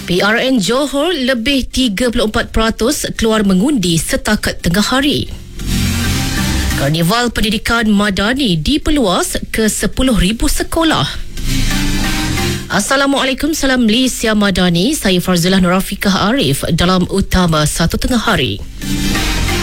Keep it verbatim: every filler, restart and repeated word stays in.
P R N Johor lebih tiga puluh empat peratus keluar mengundi setakat tengah hari. Karnival Pendidikan Madani diperluas ke sepuluh ribu sekolah. Assalamualaikum, salam Malaysia Madani. Saya Farzilah Nurafiqah Arif dalam Utama Satu Tengah Hari.